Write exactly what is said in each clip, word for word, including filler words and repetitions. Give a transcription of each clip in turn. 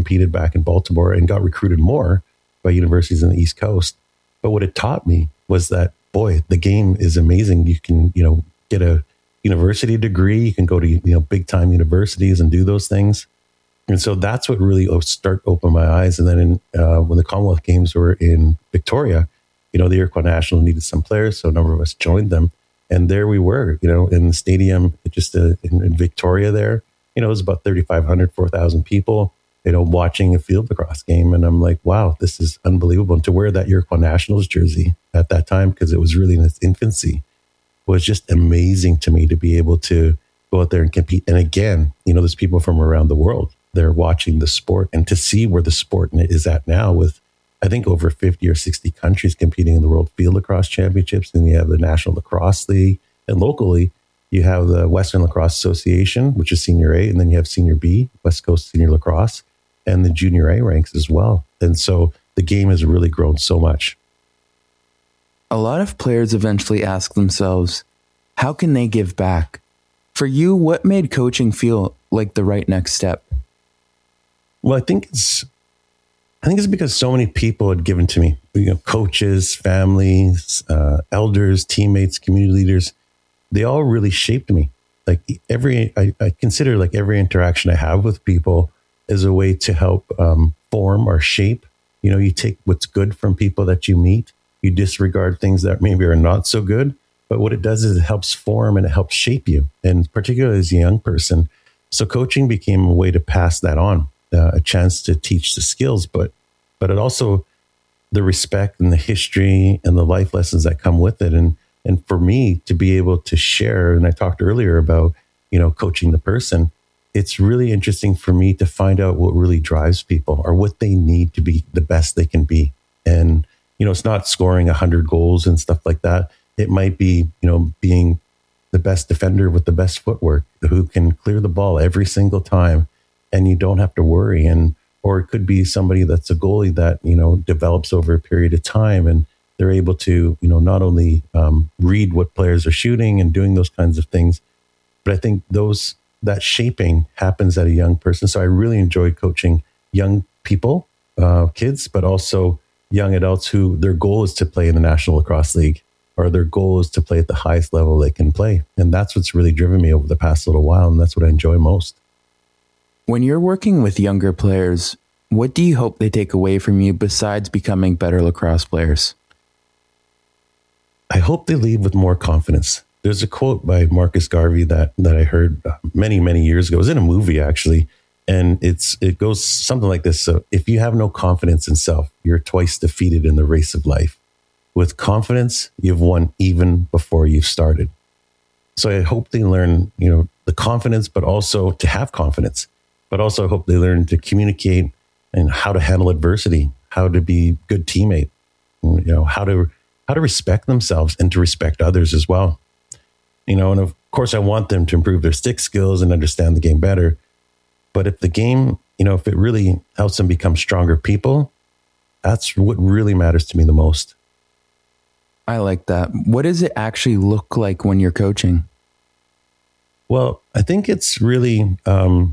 competed back in Baltimore and got recruited more by universities in the East Coast. But what it taught me was that, boy, the game is amazing. You can, you know, get a university degree. You can go to, you know, big time universities and do those things. And so that's what really start open my eyes. And then in, uh, when the Commonwealth Games were in Victoria, you know, the Iroquois National needed some players. So a number of us joined them. And there we were, you know, in the stadium, just uh, in, in Victoria there, you know, it was about thirty-five hundred, four thousand people, you know, watching a field lacrosse game. And I'm like, wow, this is unbelievable. And to wear that Iroquois Nationals jersey at that time, because it was really in its infancy, was just amazing to me to be able to go out there and compete. And again, you know, there's people from around the world. They're watching the sport, and to see where the sport is at now with, I think, over fifty or sixty countries competing in the World Field Lacrosse Championships. And you have the National Lacrosse League, and locally you have the Western Lacrosse Association, which is Senior A, and then you have Senior B, West Coast Senior Lacrosse, and the Junior A ranks as well. And so the game has really grown so much. A lot of players eventually ask themselves, how can they give back? For you, what made coaching feel like the right next step? Well, I think it's, I think it's because so many people had given to me, you know, coaches, families, uh, elders, teammates, community leaders. They all really shaped me. Like every, I, I consider like every interaction I have with people as a way to help um, form or shape. You know, you take what's good from people that you meet. You disregard things that maybe are not so good. But what it does is it helps form and it helps shape you. And particularly as a young person. So coaching became a way to pass that on, uh, a chance to teach the skills, but but it also the respect and the history and the life lessons that come with it. And and for me to be able to share, and I talked earlier about, you know, coaching the person, it's really interesting for me to find out what really drives people or what they need to be the best they can be. And, you know, it's not scoring one hundred goals and stuff like that. It might be, you know, being the best defender with the best footwork, who can clear the ball every single time and you don't have to worry. And, or it could be somebody that's a goalie that, you know, develops over a period of time and they're able to, you know, not only um, read what players are shooting and doing those kinds of things, but I think those, that shaping happens at a young person. So I really enjoy coaching young people, uh, kids, but also young adults who their goal is to play in the National Lacrosse League, or their goal is to play at the highest level they can play. And that's what's really driven me over the past little while. And that's what I enjoy most. When you're working with younger players, what do you hope they take away from you besides becoming better lacrosse players? I hope they leave with more confidence. There's a quote by Marcus Garvey that, that I heard many, many years ago. It was in a movie, actually. And it's it goes something like this. So if you have no confidence in self, you're twice defeated in the race of life. With confidence, you've won even before you've started. So I hope they learn, you know, the confidence, but also to have confidence, but also I hope they learn to communicate and how to handle adversity, how to be a good teammate, you know, how to, how to respect themselves and to respect others as well. You know, and of course I want them to improve their stick skills and understand the game better. But if the game, you know, if it really helps them become stronger people, that's what really matters to me the most. I like that. What does it actually look like when you're coaching? Well, I think it's really, um,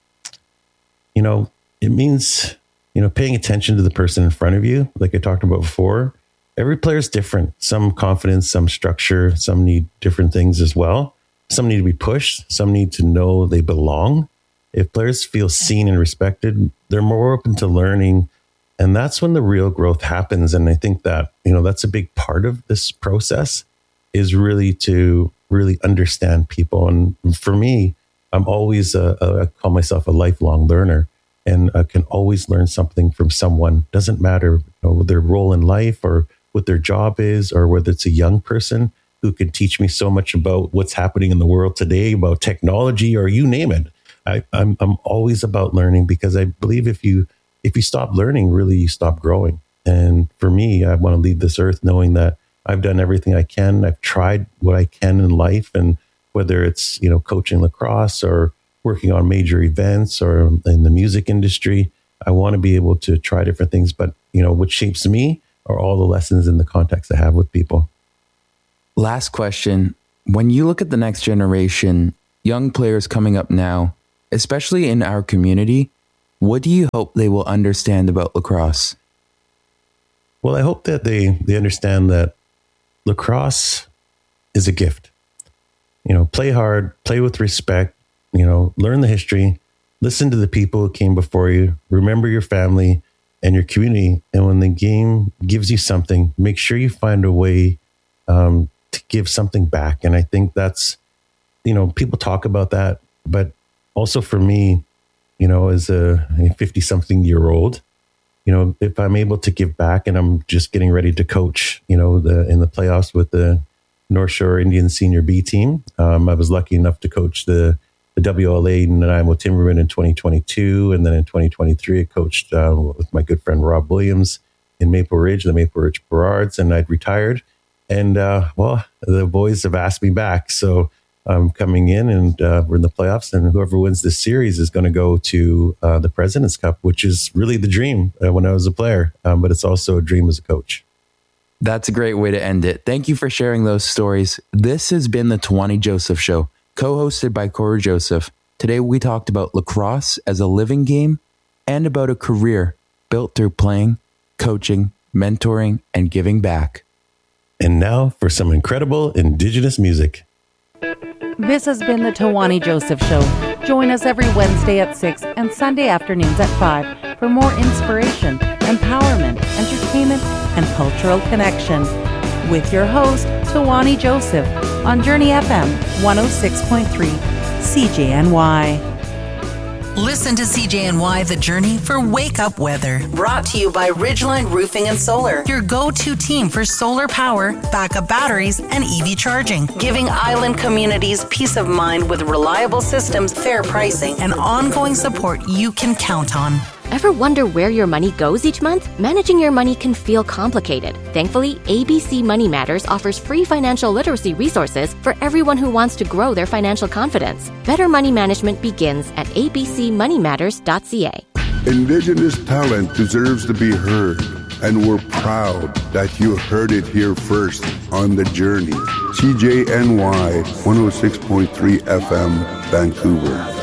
you know, it means, you know, paying attention to the person in front of you. Like I talked about before, every player is different. Some confidence, some structure, some need different things as well. Some need to be pushed. Some need to know they belong. If players feel seen and respected, they're more open to learning. And that's when the real growth happens. And I think that, you know, that's a big part of this process is really to really understand people. And for me, I'm always, a, a, I call myself a lifelong learner, and I can always learn something from someone. Doesn't matter, you know, their role in life or what their job is, or whether it's a young person who can teach me so much about what's happening in the world today, about technology, or you name it. I, I'm, I'm always about learning, because I believe if you, if you stop learning, really you stop growing. And for me, I want to leave this earth knowing that I've done everything I can. I've tried what I can in life. And whether it's, you know, coaching lacrosse or working on major events or in the music industry, I want to be able to try different things. But, you know, what shapes me are all the lessons in the context I have with people. Last question. When you look at the next generation, young players coming up now, especially in our community, What do you hope they will understand about lacrosse? Well, I hope that they, they understand that lacrosse is a gift. You know, play hard, play with respect, you know, learn the history, listen to the people who came before you, remember your family and your community. And when the game gives you something, make sure you find a way um, to give something back. And I think that's, you know, people talk about that, but also for me, you know, as a fifty something year old, you know, if I'm able to give back and I'm just getting ready to coach, you know, the in the playoffs with the North Shore Indians Senior B team. Um, I was lucky enough to coach the, the W L A Nanaimo Timbermen in twenty twenty-two. And then in twenty twenty-three, I coached uh, with my good friend Rob Williams in Maple Ridge, the Maple Ridge Berards, and I'd retired. And uh, well, the boys have asked me back. So I'm coming in and uh, we're in the playoffs, and whoever wins this series is going to go to uh, the President's Cup, which is really the dream uh, when I was a player, um, but it's also a dream as a coach. That's a great way to end it. Thank you for sharing those stories. This has been the Tawani Joseph Show, co-hosted by Corey Joseph. Today we talked about lacrosse as a living game and about a career built through playing, coaching, mentoring, and giving back. And now for some incredible Indigenous music. This has been the Tawani Joseph Show. Join us every Wednesday at six and Sunday afternoons at five for more inspiration, empowerment, entertainment, and cultural connection. With your host, Tawani Joseph, on Journey F M one oh six point three C J N Y. Listen to C J N Y The Journey for Wake Up Weather. Brought to you by Ridgeline Roofing and Solar, your go-to team for solar power, backup batteries, and E V charging. Giving island communities peace of mind with reliable systems, fair pricing, and ongoing support you can count on. Ever wonder where your money goes each month? Managing your money can feel complicated. Thankfully, A B C Money Matters offers free financial literacy resources for everyone who wants to grow their financial confidence. Better money management begins at a b c money matters dot c a. Indigenous talent deserves to be heard, and we're proud that you heard it here first on The Journey. C J N Y one oh six point three F M, Vancouver.